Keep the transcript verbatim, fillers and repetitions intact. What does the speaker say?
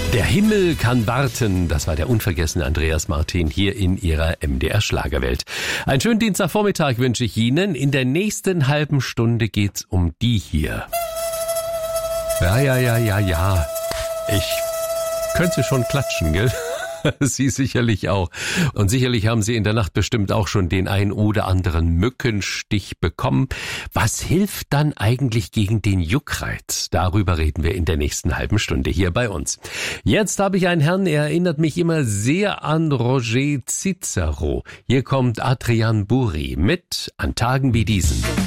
Der Himmel kann warten, das war der unvergessene Andreas Martin hier in Ihrer M D R Schlagerwelt. Einen schönen Dienstagvormittag wünsche ich Ihnen. In der nächsten halben Stunde geht's um die hier. Ja, ja, ja, ja, ja. Ich könnte schon klatschen, gell? Sie sicherlich auch. Und sicherlich haben Sie in der Nacht bestimmt auch schon den ein oder anderen Mückenstich bekommen. Was hilft dann eigentlich gegen den Juckreiz? Darüber reden wir in der nächsten halben Stunde hier bei uns. Jetzt habe ich einen Herrn, er erinnert mich immer sehr an Roger Cicero. Hier kommt Adrian Bouri mit An Tagen wie diesen.